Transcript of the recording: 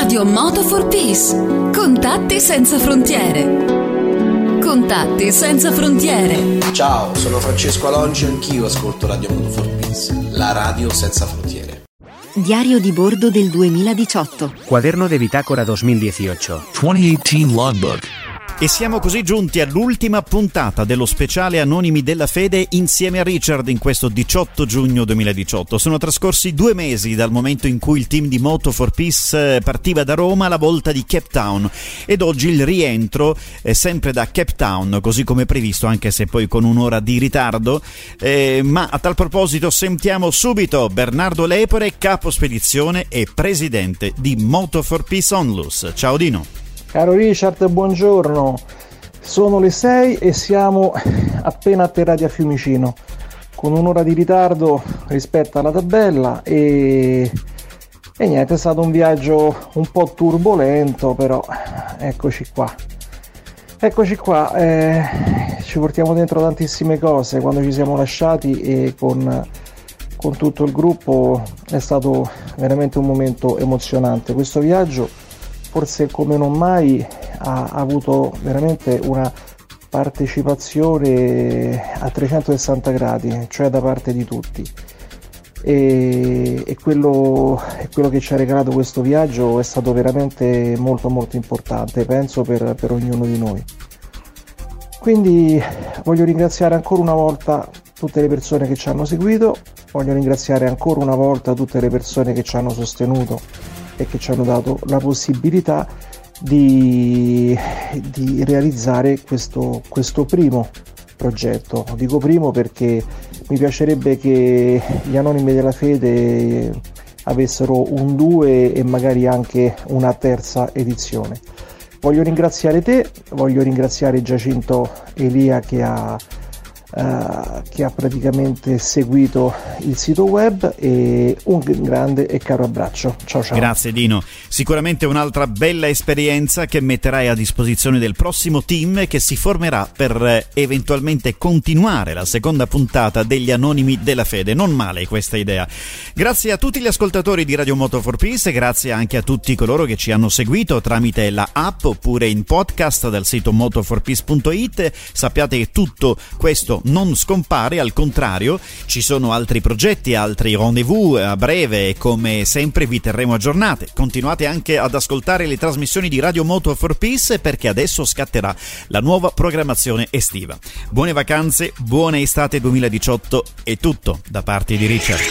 Radio Moto for Peace. Contatti senza frontiere. Contatti senza frontiere. Ciao, sono Francesco Alongi, anch'io ascolto Radio Moto for Peace, la radio senza frontiere. Diario di bordo del 2018. Cuaderno de bitácora 2018. 2018 Logbook. E siamo così giunti all'ultima puntata dello speciale Anonimi della Fede insieme a Richard in questo 18 giugno 2018. Sono trascorsi 2 mesi dal momento in cui il team di Moto for Peace partiva da Roma alla volta di Cape Town ed oggi il rientro è sempre da Cape Town, così come previsto, anche se poi con un'ora di ritardo. Ma a tal proposito sentiamo subito Bernardo Lepore, capo spedizione e presidente di Moto for Peace Onlus. Ciao Dino. Caro Richard, buongiorno. Sono le 6 e siamo appena atterrati a Fiumicino, con un'ora di ritardo rispetto alla tabella e niente, è stato un viaggio un po' turbolento, però eccoci qua. Ci portiamo dentro tantissime cose. Quando ci siamo lasciati e con tutto il gruppo è stato veramente un momento emozionante. Questo viaggio forse come non mai ha avuto veramente una partecipazione a 360 gradi, cioè da parte di tutti, e quello che ci ha regalato questo viaggio è stato veramente molto molto importante, penso per ognuno di noi. Quindi voglio ringraziare ancora una volta tutte le persone che ci hanno seguito, voglio ringraziare ancora una volta tutte le persone che ci hanno sostenuto e che ci hanno dato la possibilità di realizzare questo primo progetto. Dico primo perché mi piacerebbe che gli Anonimi della Fede avessero un 2 e magari anche una terza edizione. Voglio ringraziare te, voglio ringraziare Giacinto Elia che ha praticamente seguito il sito web, e un grande e caro abbraccio. Ciao. Grazie Dino, sicuramente un'altra bella esperienza che metterai a disposizione del prossimo team che si formerà per eventualmente continuare la seconda puntata degli Anonimi della Fede. Non male questa idea. Grazie a tutti gli ascoltatori di Radio Moto for Peace, grazie anche a tutti coloro che ci hanno seguito tramite la app oppure in podcast dal sito motoforpeace.it. Sappiate che tutto questo non scompare, al contrario ci sono altri progetti, altri rendezvous a breve e come sempre vi terremo aggiornate. Continuate anche ad ascoltare le trasmissioni di Radio Moto for Peace perché adesso scatterà la nuova programmazione estiva. Buone vacanze, buona estate 2018 e tutto da parte di Richard.